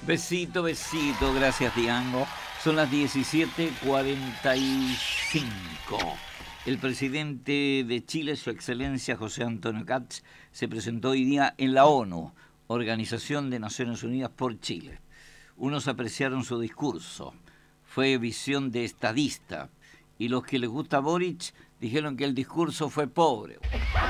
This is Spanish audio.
Besito, besito, gracias Diango. Son las 17:45. El presidente de Chile, Su Excelencia José Antonio Kast, se presentó hoy día en la ONU, Organización de Naciones Unidas por Chile. Unos apreciaron su discurso, fue visión de estadista, y los que les gusta Boric dijeron que el discurso fue pobre.